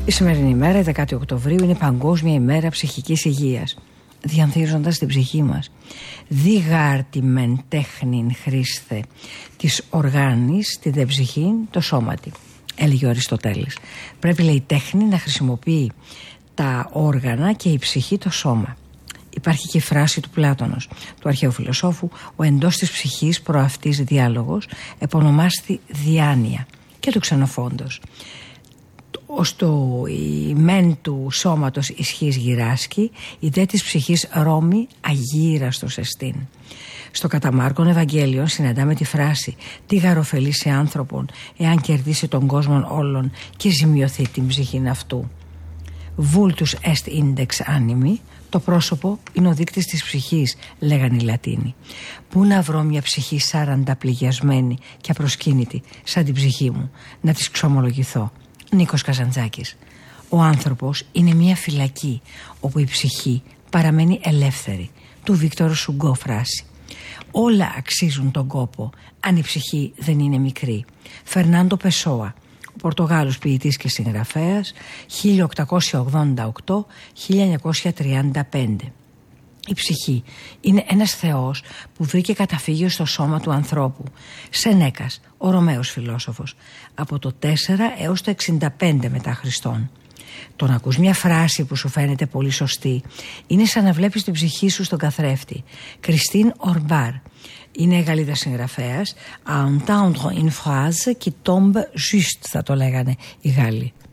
Η σημερινή ημέρα, η 10η Οκτωβρίου, είναι Παγκόσμια ημέρα ψυχικής υγείας, διανθίζοντας την ψυχή μας. Διγάρτη μεν τέχνην χρήσθε της οργάνης, τη δε ψυχήν, το σώματι, έλεγε ο Αριστοτέλης. Πρέπει, λέει, η τέχνη να χρησιμοποιεί τα όργανα και η ψυχή το σώμα. Υπάρχει και η φράση του Πλάτωνος, του αρχαίου φιλοσόφου: ο εντός της ψυχής προαυτής διάλογος επωνομάστη διάνοια, και του Ξενοφόντος. Ως το η μεν του σώματος ισχύς γυράσκει, η δε της ψυχής Ρώμη αγύραστος εστίν. Στο κατά Μάρκον Ευαγγέλιο συναντάμε τη φράση «Τι γαροφελεί σε άνθρωπον εάν κερδίσει τον κόσμο όλων και ζημιωθεί την ψυχήν αυτού». Vultus est index animi, το πρόσωπο είναι ο δείκτης της ψυχής, λέγανε οι Λατίνοι. Πού να βρω μια ψυχή 40 πληγιασμένη και απροσκύνητη σαν την ψυχή μου, να της ξομολογηθώ. Νίκος Καζαντζάκης. Ο άνθρωπος είναι μια φυλακή όπου η ψυχή παραμένει ελεύθερη. Του Βίκτορ Σουγκό φράση. Όλα αξίζουν τον κόπο αν η ψυχή δεν είναι μικρή. Φερνάντο Πεσόα, ο Πορτογάλος ποιητής και συγγραφέας, 1888-1935. Η ψυχή είναι ένας θεός που βρήκε καταφύγιο στο σώμα του ανθρώπου. Σενέκας, ο Ρωμαίος φιλόσοφος, από το 4 έως το 65 μετά Χριστόν. Το να ακούς μια φράση που σου φαίνεται πολύ σωστή είναι σαν να βλέπεις την ψυχή σου στον καθρέφτη. Κριστίν Ορμπάρ είναι Γαλλίδα συγγραφέας. À entendre une phrase qui tombe juste, θα το λέγανε οι Γάλλοι.